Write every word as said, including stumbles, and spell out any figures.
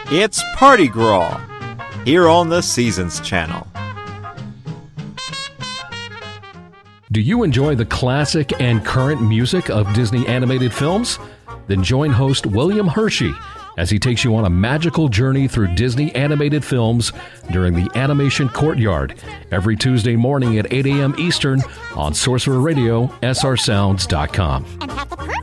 It's Party Gras, here on the Seasons Channel. Do you enjoy the classic and current music of Disney animated films? Then join host William Hershey as he takes you on a magical journey through Disney animated films during the Animation Courtyard every Tuesday morning at eight a.m. Eastern on Sorcerer Radio, S R Sounds dot com.